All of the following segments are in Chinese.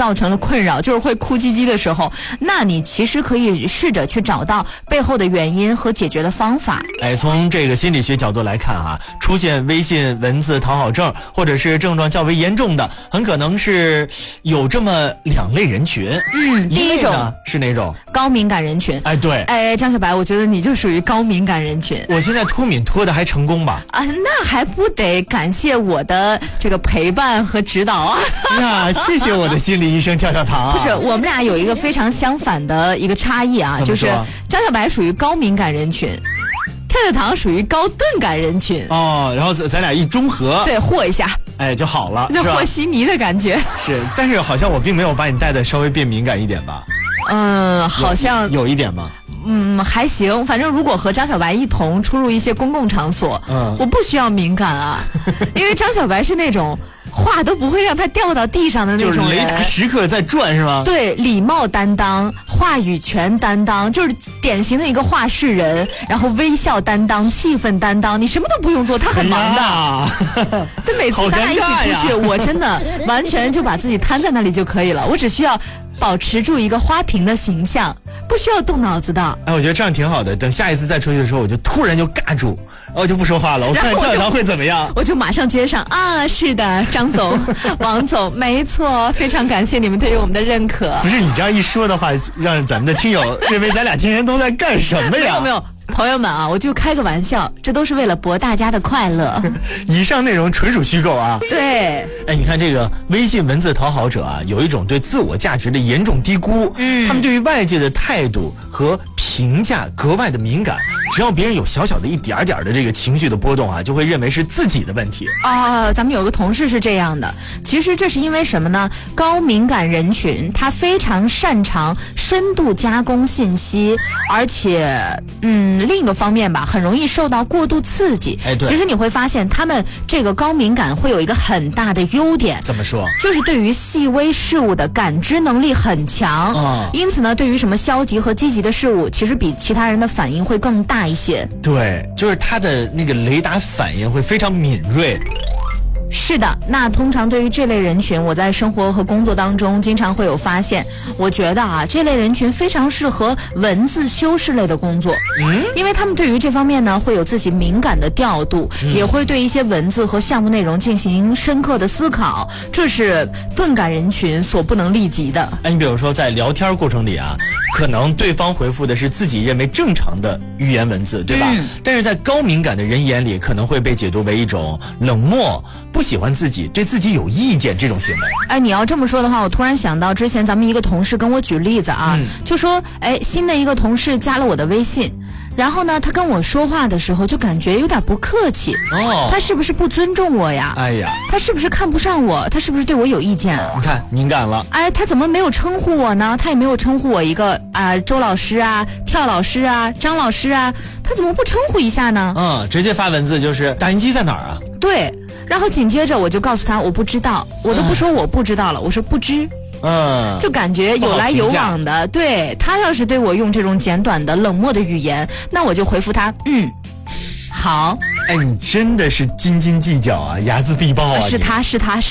造成了困扰，就是会哭唧唧的时候，那你其实可以试着去找到背后的原因和解决的方法。 从这个心理学角度来看啊，出现微信文字讨好症或者是症状较为严重的，很可能是有这么2类人群。 第一种是哪种？ 高敏感人群。 对。 张小白，我觉得你就属于高敏感人群。 我现在脱敏脱的还成功吧？ 那还不得感谢我的这个陪伴和指导啊！ 呀，谢谢我的心理医生跳跳糖。 不是，我们俩有一个非常相反的一个差异啊，就是张小白属于高敏感人群，跳跳糖属于高钝感人群。 然后咱俩一中和， 对，和一下， 就好了， 那和稀泥的感觉。 是，但是好像我并没有把你带的稍微变敏感一点吧？ 好像有一点吗？ 还行，反正如果和张小白一同出入一些公共场所，我不需要敏感啊，因为张小白是那种话都不会让他掉到地上的那种人， 就是雷达时刻在转是吗？ 对，礼貌担当，话语权担当，就是典型的一个话事人，然后微笑担当，气氛担当，你什么都不用做，他很忙的。对，每次咱俩一起出去，我真的完全就把自己摊在那里就可以了，我只需要保持住一个花瓶的形象，不需要动脑子的。 我觉得这样挺好的。等下一次再出去的时候，我就突然就尬住，我就不说话了。我看跳跳糖会怎么样？ 我就马上接上啊，是的，张总、王总，没错，非常感谢你们对于我们的认可。 不是你这样一说的话，让咱们的听友认为咱俩天天都在干什么呀？ 没有。朋友们啊，我就开个玩笑，这都是为了博大家的快乐。 以上内容纯属虚构啊。 对。 你看这个微信文字讨好者啊，有一种对自我价值的严重低估。他们对于外界的态度和评价格外的敏感，只要别人有小小的一点点的这个情绪的波动啊，就会认为是自己的问题啊。咱们有个同事是这样的，其实这是因为什么呢？高敏感人群他非常擅长深度加工信息，而且另一个方面吧，很容易受到过度刺激。 对。 其实你会发现他们这个高敏感会有一个很大的优点。 怎么说？ 就是对于细微事物的感知能力很强。因此呢，对于什么消极和积极的事物，其实比其他人的反应会更大一些。 对，就是他的那个雷达反应会非常敏锐。 是的，那通常对于这类人群，我在生活和工作当中经常会有发现。我觉得啊，这类人群非常适合文字修饰类的工作，因为他们对于这方面呢会有自己敏感的调度，也会对一些文字和项目内容进行深刻的思考，这是钝感人群所不能立及的。 你比如说在聊天过程里啊，可能对方回复的是自己认为正常的语言文字，对吧？但是在高敏感的人眼里，可能会被解读为一种冷漠、不喜欢自己、对自己有意见这种行为。 你要这么说的话，我突然想到之前咱们一个同事跟我举例子啊，就说新的一个同事加了我的微信，然后呢他跟我说话的时候就感觉有点不客气。他是不是不尊重我呀？他是不是看不上我？他是不是对我有意见啊？ 你看敏感了。 他怎么没有称呼我呢？他也没有称呼我一个周老师啊、跳老师啊、张老师啊，他怎么不称呼一下呢？ 直接发文字就是打印机在哪儿啊？ 对，然后紧接着我就告诉他我不知道，我都不说我不知道了，我说不知。就感觉有来有往的。对，他要是对我用这种简短的冷漠的语言，那我就回复他好。 你真的是斤斤计较啊，睚眦必报啊。 是他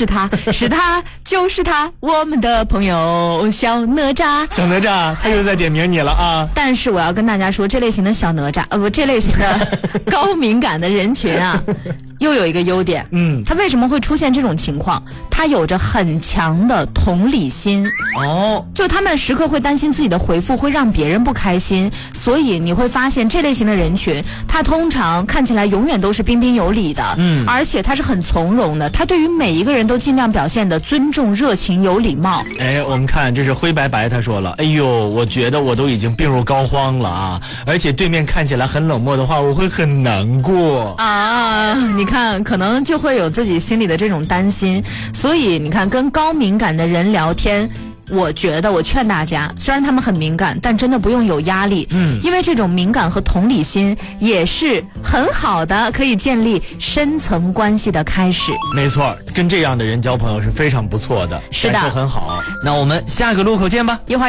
就是他，我们的朋友小哪吒。 小哪吒，他又在点名你了啊。 但是我要跟大家说，这类型的小哪吒这类型的高敏感的人群啊又有一个优点。他为什么会出现这种情况？他有着很强的同理心。就他们时刻会担心自己的回复会让别人不开心，所以你会发现这类型的人群，他通常看起来永远都是彬彬有礼的。而且他是很从容的，他对于每一个人都尽量表现的尊重、热情、有礼貌。 我们看这是灰白白，他说了，我觉得我都已经病入膏肓了啊，而且对面看起来很冷漠的话，我会很难过啊。你看，可能就会有自己心里的这种担心，所以你看，跟高敏感的人聊天，我觉得我劝大家，虽然他们很敏感，但真的不用有压力。因为这种敏感和同理心也是很好的可以建立深层关系的开始。 没错，跟这样的人交朋友是非常不错的， 是的， 感受很好。那我们下个路口见吧。 一会儿